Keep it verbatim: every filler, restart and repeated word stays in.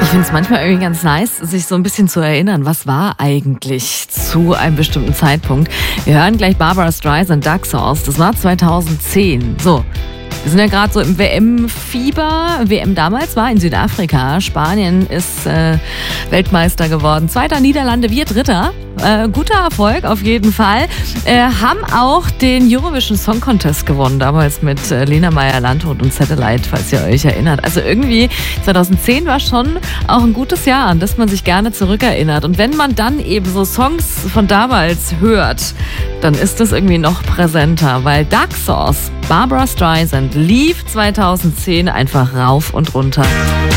Ich finde es manchmal irgendwie ganz nice, sich so ein bisschen zu erinnern, was war eigentlich zu einem bestimmten Zeitpunkt. Wir hören gleich Barbra Streisand, Duck Sauce. Das war zweitausendzehn. So, wir sind ja gerade so im W M-Fieber. W M damals war in Südafrika. Spanien ist äh, Weltmeister geworden. Zweiter Niederlande, wir Dritter. Äh, guter Erfolg auf jeden Fall. Äh, haben auch den Eurovision Song Contest gewonnen, damals mit äh, Lena Meyer-Landrut und Satellite, falls ihr euch erinnert. Also irgendwie zweitausendzehn war schon auch ein gutes Jahr, an das man sich gerne zurückerinnert. Und wenn man dann eben so Songs von damals hört, dann ist das irgendwie noch präsenter, weil Duck Sauce, Barbra Streisand, lief zweitausendzehn einfach rauf und runter.